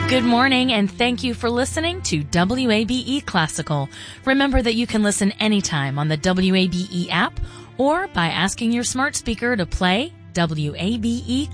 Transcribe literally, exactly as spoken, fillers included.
Good morning, and thank you for listening to W A B E Classical. Remember that you can listen anytime on the W A B E app or by asking your smart speaker to play W A B E